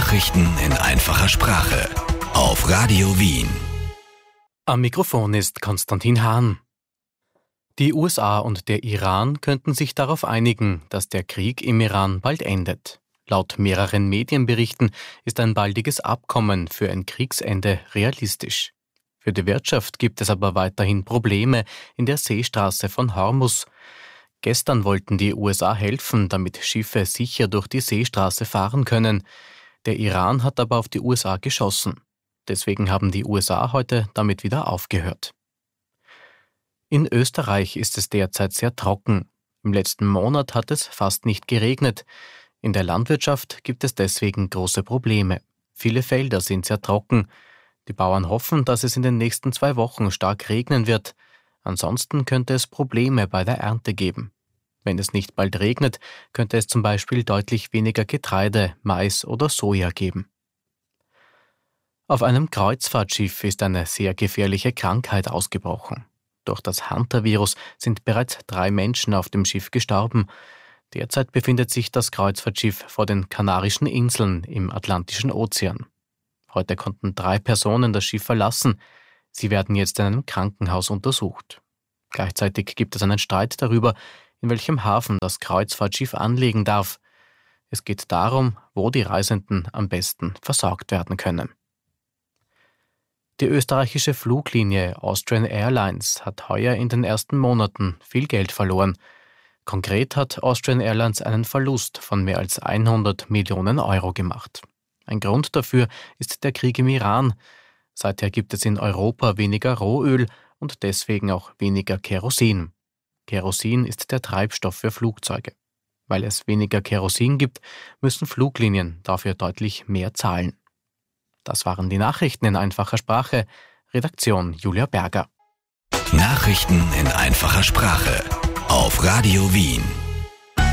Nachrichten in einfacher Sprache auf Radio Wien. Am Mikrofon ist Konstantin Hahn. Die USA und der Iran könnten sich darauf einigen, dass der Krieg im Iran bald endet. Laut mehreren Medienberichten ist ein baldiges Abkommen für ein Kriegsende realistisch. Für die Wirtschaft gibt es aber weiterhin Probleme in der Seestraße von Hormuz. Gestern wollten die USA helfen, damit Schiffe sicher durch die Seestraße fahren können. Der Iran hat aber auf die USA geschossen. Deswegen haben die USA heute damit wieder aufgehört. In Österreich ist es derzeit sehr trocken. Im letzten Monat hat es fast nicht geregnet. In der Landwirtschaft gibt es deswegen große Probleme. Viele Felder sind sehr trocken. Die Bauern hoffen, dass es in den nächsten 2 Wochen stark regnen wird. Ansonsten könnte es Probleme bei der Ernte geben. Wenn es nicht bald regnet, könnte es zum Beispiel deutlich weniger Getreide, Mais oder Soja geben. Auf einem Kreuzfahrtschiff ist eine sehr gefährliche Krankheit ausgebrochen. Durch das Hantavirus sind bereits 3 Menschen auf dem Schiff gestorben. Derzeit befindet sich das Kreuzfahrtschiff vor den Kanarischen Inseln im Atlantischen Ozean. Heute konnten 3 Personen das Schiff verlassen. Sie werden jetzt in einem Krankenhaus untersucht. Gleichzeitig gibt es einen Streit darüber, in welchem Hafen das Kreuzfahrtschiff anlegen darf. Es geht darum, wo die Reisenden am besten versorgt werden können. Die österreichische Fluglinie Austrian Airlines hat heuer in den ersten Monaten viel Geld verloren. Konkret hat Austrian Airlines einen Verlust von mehr als 100 Millionen Euro gemacht. Ein Grund dafür ist der Krieg im Iran. Seither gibt es in Europa weniger Rohöl und deswegen auch weniger Kerosin. Kerosin ist der Treibstoff für Flugzeuge. Weil es weniger Kerosin gibt, müssen Fluglinien dafür deutlich mehr zahlen. Das waren die Nachrichten in einfacher Sprache. Redaktion Julia Berger. Nachrichten in einfacher Sprache auf Radio Wien.